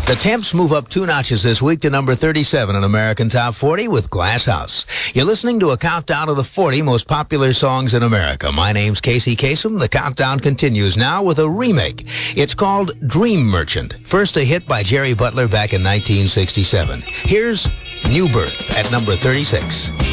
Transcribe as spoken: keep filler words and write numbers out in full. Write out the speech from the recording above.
The Temps move up two notches this week to number thirty-seven on American Top forty with Glass House. You're listening to a countdown of the forty most popular songs in America. My name's Casey Kasem. The countdown continues now with a remake. It's called Dream Merchant. First a hit by Jerry Butler back in nineteen sixty-seven. Here's New Birth at number thirty-six.